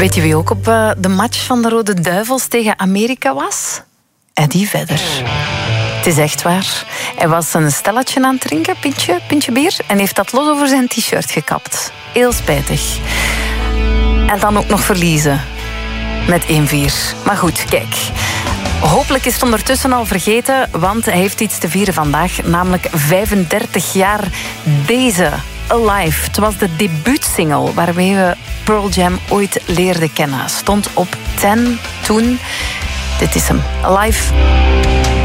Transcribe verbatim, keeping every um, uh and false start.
Weet je wie ook op uh, de match van de Rode Duivels tegen Amerika was? Eddie Vedder. Het is echt waar. Hij was een stelletje aan het drinken, pintje, pintje bier, en heeft dat los over zijn t-shirt gekapt. Heel spijtig. En dan ook nog verliezen. Met één vier. Maar goed, kijk. Hopelijk is het ondertussen al vergeten, want hij heeft iets te vieren vandaag. Namelijk vijfendertig jaar deze Alive. Het was de debuutsingle waarmee we Pearl Jam ooit leerden kennen. Stond op tien toen. Dit is hem. Alive.